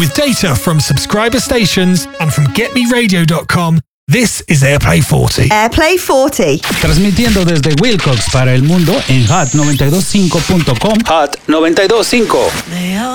With data from subscriber stations and from getmeradio.com, this is Airplay 40. Airplay 40. Transmitiendo desde Wilcox para el mundo en hot925.com. Hot 92.5.